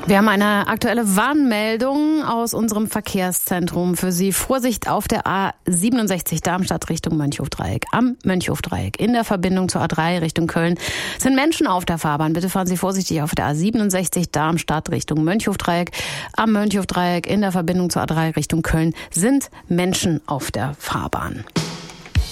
Wir haben eine aktuelle Warnmeldung aus unserem Verkehrszentrum für Sie. Vorsicht auf der A67 Darmstadt Richtung Mönchhofdreieck. Am Mönchhofdreieck in der Verbindung zur A3 Richtung Köln sind Menschen auf der Fahrbahn. Bitte fahren Sie vorsichtig auf der A67 Darmstadt Richtung Mönchhofdreieck. Am Mönchhofdreieck in der Verbindung zur A3 Richtung Köln sind Menschen auf der Fahrbahn.